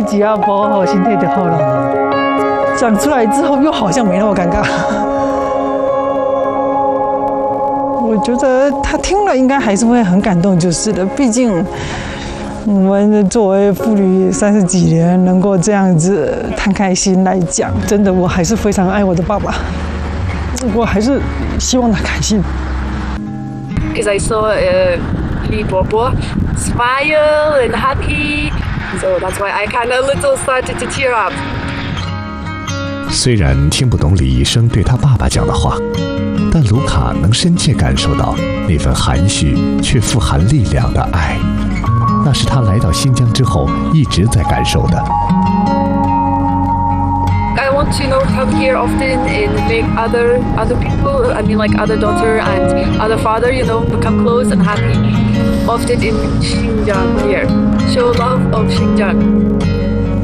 己要保护好身体就好了。讲出来之后又好像没那么尴尬。我觉得他听了应该还是会很感动，就是的。毕竟我们作为父女30几年，能够这样子摊开心来讲，真的我还是非常爱我的爸爸。我还是希望他开心。 Because I saw Lee Bobo smile and happy, so that's why I kind of little started to tear up. 虽然听不懂李医生对他爸爸讲的话，但卢卡能深切感受到那份含蓄却富含力量的爱，那是他来到新疆之后一直在感受的。 I want to come here often and make other people, I mean like other daughter and other father, become close and happy. Often in Xinjiang here. Show love of Xinjiang.